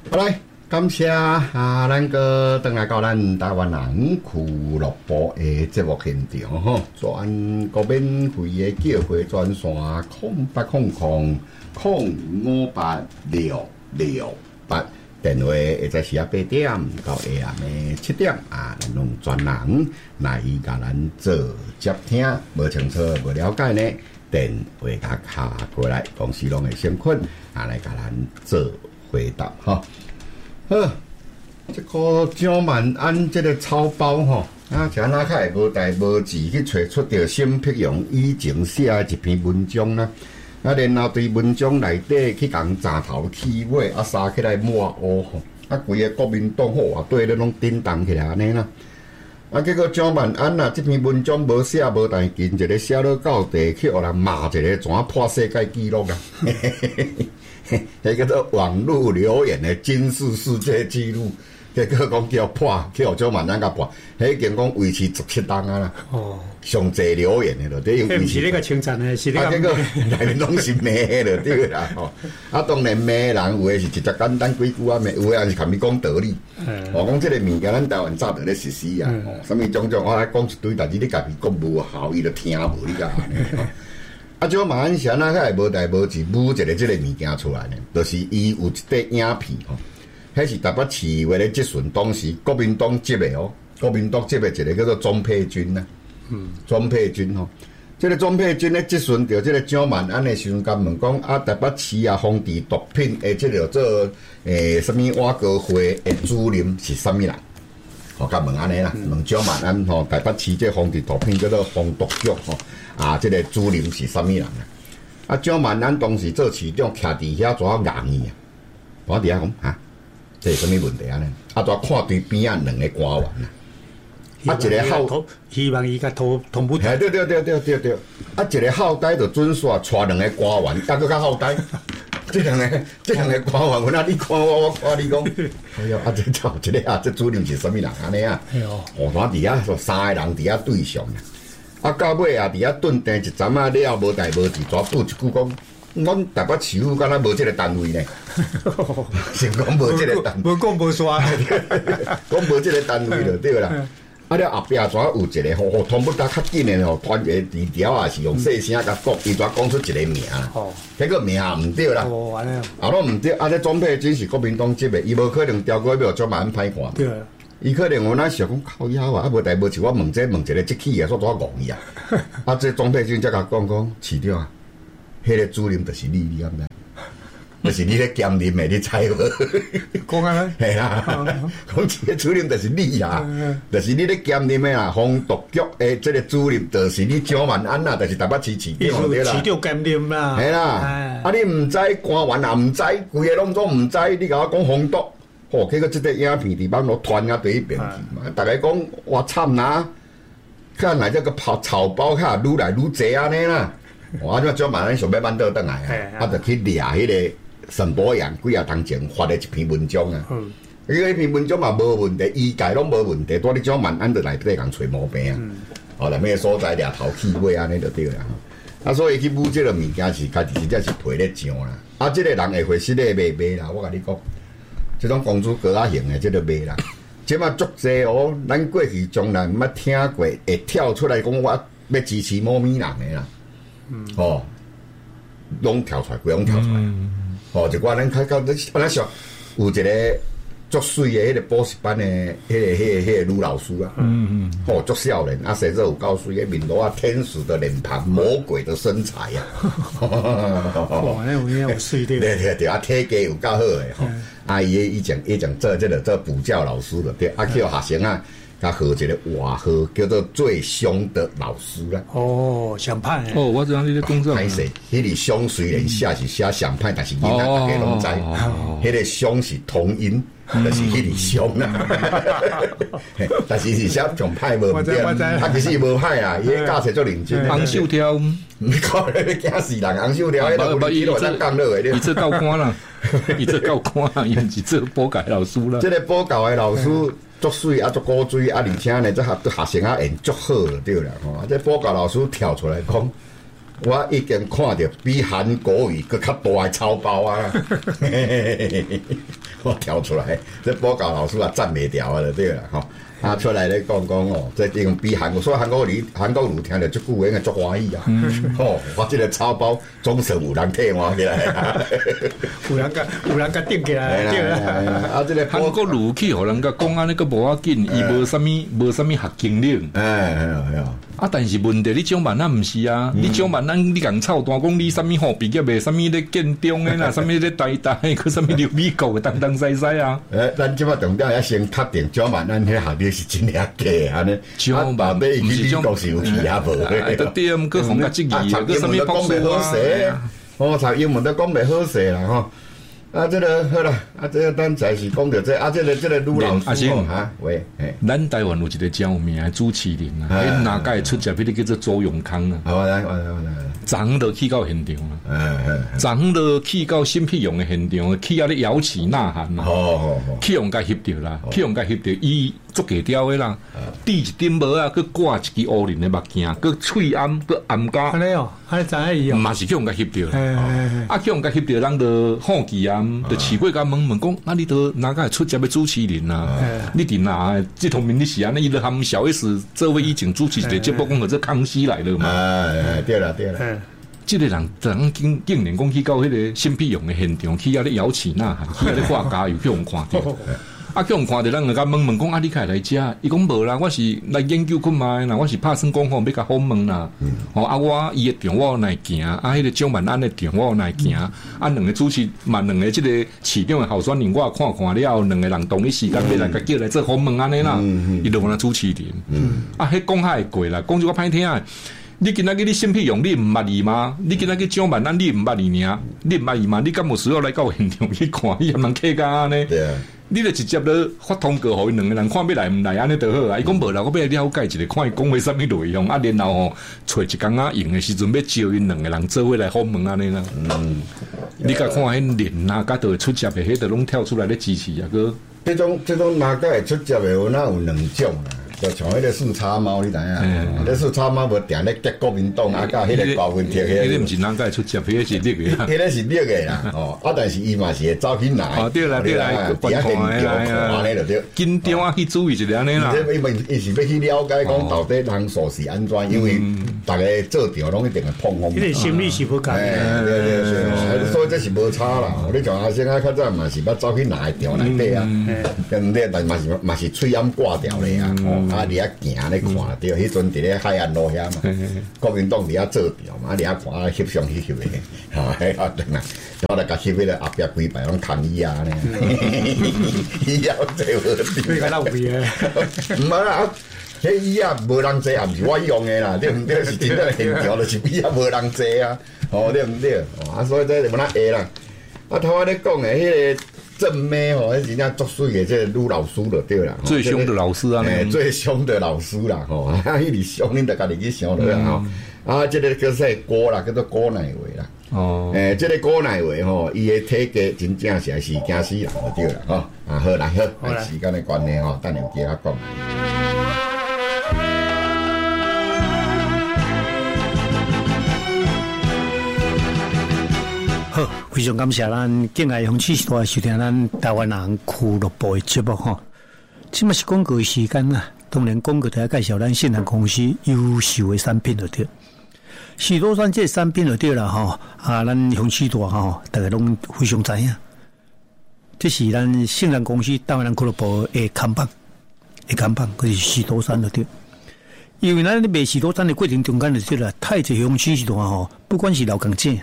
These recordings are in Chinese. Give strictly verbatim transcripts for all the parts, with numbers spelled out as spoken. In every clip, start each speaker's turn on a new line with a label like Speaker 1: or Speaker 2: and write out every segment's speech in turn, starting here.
Speaker 1: 好来，感谢啊，咱个登来到咱台湾人俱乐部的节目现场吼，全国免费的叫货专线空八空空空五八六六八，电话会在时啊八点到下暗的七点啊，咱用专人来甲咱做接听，无清楚无了解呢，电话甲卡过来，公司拢会先困啊来甲咱做回答吼。好，这个蒋万安这个草包吼，啊，像哪开无代无志去找出着沈碧阳以前写一篇文章啦，啊，然后对文章内底去共查头起尾，啊，杀起来抹黑吼，啊，规个国民党好啊，对咧拢叮当起来安尼啦。啊，结果蒋万安啊，这篇文章无写无但见一个写到到地去，互人骂一个，怎破世界纪录啊？迄叫做网络留言的金氏世界纪录，结果讲叫破，去互蒋万安甲破，迄已经讲维持十七档啊啦。哦，上济留言的咯，对，
Speaker 2: 迄毋是那个称赞的，是那个。
Speaker 1: 啊，结果内面拢是骂的了，对啦。吼，啊，当然骂人有诶是直接简单几句啊骂，有诶也是含你讲道理。嗯。哦，讲即个物件，咱台湾早就咧实施啊。哦，什么种种，我来讲一堆，但是你家己讲无效，伊就听无你甲安尼。啊，蒋万安啥那个无代无志，舞一个即个物件出来呢，就是伊有一块影片吼，迄是台北市为了即阵当时国民党接的哦，国民党接的一个叫做钟佩君呐，嗯，钟佩君吼，即、这个钟佩君咧即阵着即个蒋万安的时阵，甲问讲啊，台北市啊，防治毒品诶，即个做诶什么瓦格会诶主任是啥物人？吼，甲问安尼啦，问蒋万安吼，台北市即防治毒品叫做防毒局吼。啊，这个主任是啥物人啊？啊，蒋万安当时做市长，徛伫遐做硬硬啊，我伫遐讲哈，这是啥物问题啊呢？啊，就看对边啊两个官员啊，啊一个好，
Speaker 2: 希望伊甲同同步。
Speaker 1: 哎，对对对对对对，啊一个好呆就准煞带两个官员，甲佫较好呆。这两个，这两个官员，我那你看我，我看你讲，哎呦，啊这操，这个啊，这主任是啥物人安尼啊？哦，我伫遐说三个人伫遐对上。啊，到尾啊，伫遐顿定一阵啊，了无代无志，抓补一句讲，阮台北市府敢若无即个单位呢？先讲无即个单位，
Speaker 2: 无讲无煞，
Speaker 1: 讲无即个单位就对啦。啊，了后壁怎有一个吼，通不达较紧的吼，团结低调啊，是用细声甲讲，伊怎讲出一个名啦？哦，结果名也毋对啦。
Speaker 2: 哦，安尼啊。
Speaker 1: 啊，拢毋对，啊，这钟佩君是国民党籍的，伊无可能调过要怎万歹看。对。伊可能我那想讲靠腰啊，啊无代无志，我问这问一个即起啊，煞多戆伊啊！啊，这钟佩君才甲讲讲，市长啊，迄、那个主任就是你，你敢知？就是你咧兼任的，你知无？
Speaker 2: 讲安尼，
Speaker 1: 系啦，讲这个主任就是你啊，就是你咧兼任的啦，防毒局诶，这个主任就是你蒋万安啦，就是台北市市长对啦，
Speaker 2: 市长兼任啦，
Speaker 1: 系啦，啊你毋知官员也毋知，规个拢总毋知，你甲我讲防毒。哦，结果即个影片伫网络传啊对一边去嘛，大家讲哇惨啦，看来这个草草包卡愈来愈济安尼啦，我即蒋万安想要扳倒转来啊，啊就去掠迄个沈博阳几啊当前发的一篇文章啊，伊迄篇文章嘛无问题，意解拢无问题，多你蒋万安就内底共找毛病啊，哦，内面所在掠头起尾安尼就对啦，啊所以去舞即个物件是家己真正是赔咧上啦，啊即个人会会实咧卖卖啦，我甲你讲。这种公主哥啊型的，这个卖啦。即马足济哦，咱过去从来毋捌听过，会跳出来讲我要支持某咪人的啦。嗯、哦，拢跳出来，规拢跳出来。嗯、哦，一寡咱较较，咱想有一个足水的迄个补习班的，迄、那个、迄、那个、迄、那个女老师啊。嗯嗯。哦，足少年，啊，写作有够水，面罗啊，天使的脸庞，魔鬼的身材啊。
Speaker 2: 哇，那有影有水对。
Speaker 1: 对对对，啊，体格有够好诶吼。啊，伊以前以前做这个做补教老师的，对，啊，叫学生啊，他号一个外号叫做最凶的老师啦。
Speaker 2: 哦，上派
Speaker 3: 哦，我知道你咧讲啥。
Speaker 1: 歹势，迄个凶虽然写是写上派，但是囡仔大家拢知，迄个凶是同音。就是迄个凶啦，但是是写上歹无对，啊其实无歹啊，伊个教册足认真。
Speaker 3: 红袖条，
Speaker 1: 毋可能要惊死人，红袖条迄个不伊落咱讲落诶，
Speaker 3: 伊这够官啦，伊这够官啦，伊毋是这补教老师啦。
Speaker 1: 这个补教诶老师足水啊，足古锥啊，而且呢，这学学生啊，演足好就对啦吼。这补教老师跳出来讲， 我已经看到比韩国语更较大的草包啊！我跳出来，这报告老师啊赞袂掉啊，就对啦吼。啊，出来咧讲讲哦，这已经比韩国，所以韩国语韩国语听着足久，应该足欢喜啊！吼，我这个草包总算有人替我起来，
Speaker 2: 有人甲有人甲顶起来，对啦。
Speaker 1: 啊，这个
Speaker 3: 韩国语去，互人甲讲安尼个无要紧，伊无啥物无啥物学经历。
Speaker 1: 哎哎哎
Speaker 3: 啊，但是问题你蒋万安毋是啊，你蒋万安你共臭大讲你啥物好毕业诶，啥物咧建中诶啦，啥物咧台大诶，佮啥物留美国诶，东东西西啊。
Speaker 1: 诶，咱即摆重点要先确定蒋万安迄学历是真假假安尼。
Speaker 3: 蒋万安
Speaker 1: 毋是美国是有去啊无？
Speaker 3: 对对，毋过红甲即
Speaker 1: 啊，
Speaker 3: 字，
Speaker 1: 读英文都讲袂好势，哦，读英文都讲袂好势啦吼。啊，这个好啦，啊，这个咱才是讲到这，啊，这个这个吕老师哦，哈，喂，
Speaker 3: 咱台湾有一个真有名的主持人啊，迄哪届出席迄个叫做周永康啊。
Speaker 1: 好，来，我来，我来。
Speaker 3: 昨昏就去到现场啊，
Speaker 1: 嗯嗯，
Speaker 3: 昨昏就去到新辟用的现场，去啊咧摇旗呐喊啊，
Speaker 1: 好好好，
Speaker 3: 去用甲翕着啦，去用甲翕着伊足低调的啦，戴一顶帽啊，佮挂一支乌林的目镜，佮喙暗，佮暗甲。
Speaker 2: 安尼哦，安尼知影伊哦，
Speaker 3: 嘛是去用甲翕着啦，啊去用甲翕着，人就好奇啊，就市过甲问问讲，啊你都哪个出席的主持人啊？你伫哪？这方面你是安尼，伊就含小 S 这位以前主持一个节目，讲这康熙来了嘛。
Speaker 1: 哎，对啦对啦。
Speaker 3: 这个人，人竟竟然讲去到迄个新辟用的现场，去啊咧摇旗呐喊，去啊咧画加油，去用看到。啊，去用看到，咱就甲问问讲，啊，你开来遮？伊讲无啦，我是来研究看卖啦，我是拍算讲吼，要甲访问啦。嗯、哦，啊，我伊的场我有来行，啊，迄、那个蒋万安的场我有来行，嗯、啊，两个主持，嘛，两个即个市长的候选人，我看看了，两个人同一时间要来甲叫来做访问安尼啦，伊就讲主持人。嗯、啊，迄讲还会过啦，讲就我歹听啊。你今仔日你新辟用你毋捌伊吗？你今仔日蒋万安你毋捌伊尔，你毋捌伊吗？你敢有需要来到现场去看？伊含人客家安尼？对啊。你就直接咧发通告，互伊两个人看要来毋来安尼就好啊。伊讲无啦，我要了解一下，看伊讲话啥物内容啊，然后吼找一工仔用的时阵，要招因两个人做伙来访问安尼啦。嗯，你甲看迄连啊，甲都会出席的，迄都拢跳出来咧支持啊个。
Speaker 1: 这种这种哪个会出席的，有哪有两种啦？就像迄个四叉猫，你知影？迄四叉猫无定咧结国民党啊，甲迄个高文铁迄
Speaker 3: 个，迄个毋是哪个出席，迄个是绿的。
Speaker 1: 迄个是绿的啦，哦，啊，但是伊嘛是会走起来。
Speaker 3: 哦，对啦对啦，
Speaker 1: 观看安尼就对。
Speaker 3: 紧张啊，去注意一下安尼啦。
Speaker 1: 因为伊是要去了解讲到底人数是安怎，因为大家做场拢一定会碰风。
Speaker 2: 迄个心理是不共。
Speaker 1: 哎，对对对，所以这是无差啦。你像阿先啊，较早嘛是捌走去哪个场内底啊？对不对？但嘛是嘛是喙暗挂掉咧啊，啊，你啊行。咧看着，迄阵伫咧海岸路遐嘛，国民党伫遐做调嘛，伫遐看啊翕相翕翕诶，吼，迄啊对啦，然后来甲翕迄个后壁规排拢抗议啊呢，以后做无
Speaker 2: 对，甲老味诶，
Speaker 1: 毋係啦，迄椅啊無人坐，也毋是我用诶啦，對毋對？是真正現場，就是椅啊無人坐啊，哦對毋對？啊，所以這就冇哪會啦。啊，頭仔咧講誒，迄個。正妹吼，迄真正足水嘅，即個女老師就對啦。
Speaker 3: 最兇的老師啊！
Speaker 1: 誒，最兇的老師啦，吼，啊，迄啲兇恁就家己去想落啦，吼。啊，即個叫說郭啦，叫做郭乃偉啦。哦。誒，即個郭乃偉吼，伊嘅體格真正是是驚死人就對啦，吼。啊，好啦，好，時間嘅關係吼，等陣記下講。
Speaker 2: 好，非常感謝咱敬愛紅氣時代收聽咱台灣人俱樂部的節目吼。即嘛是廣告的時間啦，當然廣告就要介紹咱信任公司優秀的產品就對。許多咱這產品就對啦吼，啊，咱紅氣大吼，大家攏非常知影。這是咱信任公司台灣人俱樂部的看板，的看板，佢是許多山就對。因為咱賣許多山的過程中間就對啦，太濟紅氣時大吼，不管是老港姐。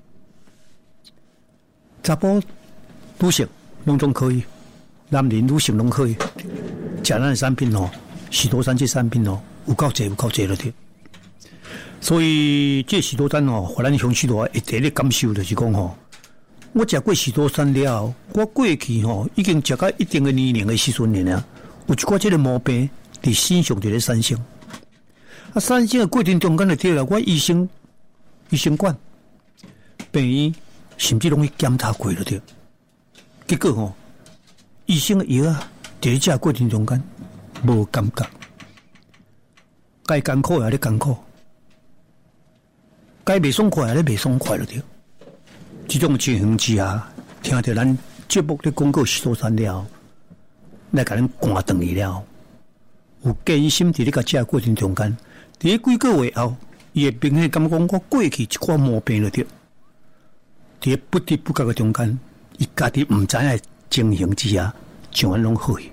Speaker 2: 查甫、女性拢总可以，男人、女性拢可以。食咱的产品哦，许多山这产品哦，有够济有够济了对。所以这许多山哦，互咱乡许多一第一感受就是讲吼，我食过许多山了，我过去吼已经食到一定的年龄的时阵了，有一寡这个毛病伫身上就咧产生。啊，产生的过程中间就对了，我医生医生管病院。甚至拢去检查过了对，结果吼、哦，醫生嘅藥啊，在食過程中間無感覺，該艱苦也咧艱苦， 该袂爽快还咧袂爽快了对。这种情形之下，听到咱节目咧广告许多山了，来甲咱赶断去了。有艰辛伫咧甲这过程中间，伫几个月后，伊会明显感觉我过去一寡毛病了对。伫不知不觉嘅中间，伊家己毋知影情形之下，像安拢好去。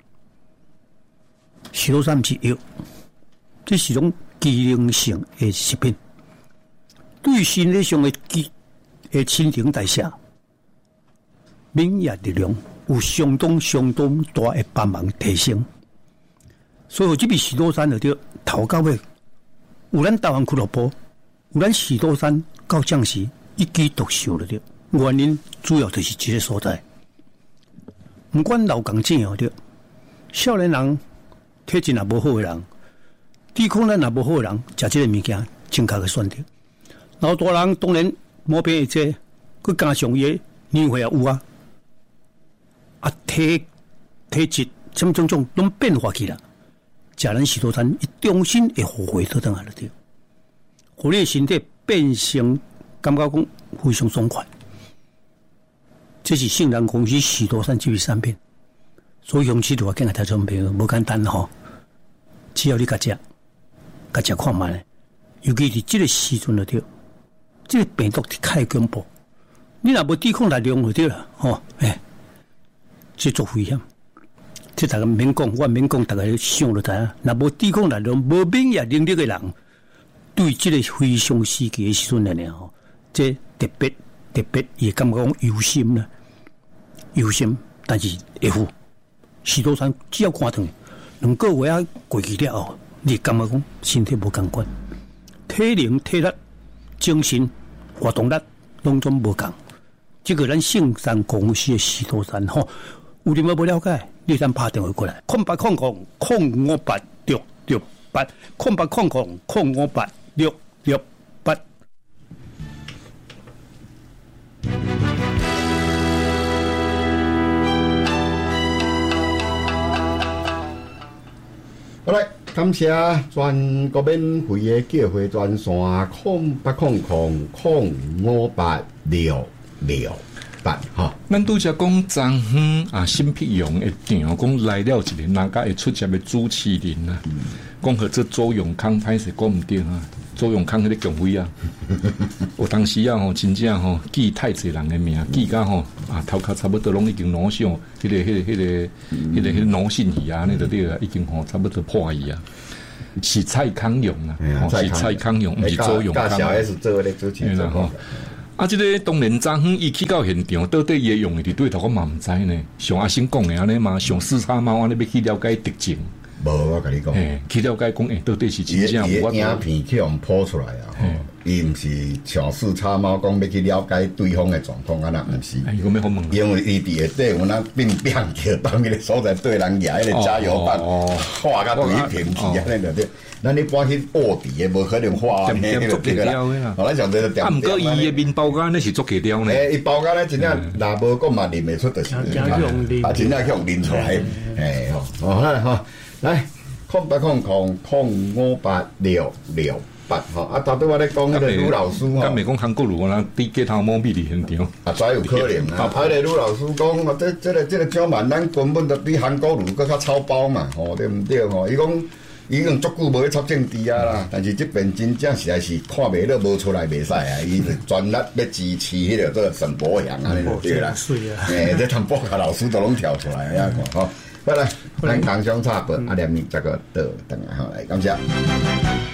Speaker 2: 许多山毋是药，这是种机能性的食品，对身体上的机的新陈代谢、免疫力量有相当相当大的帮忙提升。所以这边许多山就对头到尾，有咱台湾俱乐部，有咱许多山到将士一举独秀了对。原因主要就是这个所在。不管老港正哦对，少年人体质也无好的人，抵抗力也无好的人，食这个物件正确的选择。老大人当然毛病会多，佮加上伊年岁也有啊，啊体体质什么种种拢变化去了。食咱许多餐，伊重新会复回倒转来了对，互你身体变成感觉讲非常爽快。这是圣人公司许多餐这类产品，所以用起就话，今日听众朋友无简单吼，只要你甲食，甲食看卖咧，尤其是这个时阵就对，这个病毒太恐怖，你若无抵抗力量就对了吼，哎，这足危险。这大家免讲，我免讲，大家想就知影。若无抵抗力量、无免疫能力的人，对这个非常时期的时阵来讲吼，这特别特别也感觉讲忧心啦，忧心，但是会好。许多人只要看断，两个月啊过去了后，你感觉讲身体无共款，体能、体力、精神活动力拢总无共。这个咱圣山公司的许多人吼。有点无了解，你咱打电话过来，空八空空空五八六六八，空八空空空五八六六八。
Speaker 1: 好来，感谢全国免费的叫货专线空八空空空五八六六。哈，
Speaker 3: 咱拄则讲昨昏啊，新辟用的店讲来了一个哪家会出席的主持人啊，讲和这周永康歹势讲毋对啊，周永康迄个强威啊，有当时啊吼，真正吼记太侪人的名，记甲吼啊头壳差不多拢已经脑伤，迄、那个、迄、那个、迄、那个、迄个、迄个脑信仪啊，那个对啊，已经吼差不多破译啊。是蔡康永啊，哦、是蔡康永，毋是周永康。
Speaker 1: 小 S 做咧主持人吼。
Speaker 3: 啊，这个当然昨昏伊去到现场，到底伊会用的伫对头，我嘛毋知呢。像阿星讲的安尼嘛，像四叉猫安尼要去了解特征。
Speaker 1: 无，我甲你讲，
Speaker 3: 嘿，去了解讲，诶、欸，到底是真正有
Speaker 1: 我影片去互播出来啊，吼，伊毋是像四叉猫讲要去了解对方的状况，安那毋是。
Speaker 3: 哎，我要好问。
Speaker 1: 因为伊伫下底有那变变叫当迄个所在对人牙迄个加油棒，画甲对平去安尼就对。咱你搬去布地的，无可能画呢，
Speaker 3: 做假雕的啦。
Speaker 1: 后来上这个点。
Speaker 3: 啊，毋过伊的面包干那是做假雕呢。
Speaker 1: 诶，伊包干咧真正，若无讲嘛认袂出就是。啊，真正去用拎出来，诶吼，哦，来吼，来，空八空空空五八六六八吼，啊，头拄我咧讲迄个卢老师吼，
Speaker 3: 敢袂讲韩国路啦，伫街头摸米伫现场。
Speaker 1: 啊，才有可能啊！啊，个卢老师讲，啊，这、这个、这个奖嘛，咱根本就比韩国路搁较草包嘛，吼，对毋对吼？伊讲。已经足久无去插政治啊啦，但是这边真正实在是看袂落，无出来袂使啊！伊全力要支持迄个这个沈博阳啊，就对啦。诶，这汤博卡老师都拢跳出来啊！看吼，好来，咱工商插播，啊，连日这个倒等来好来，感谢。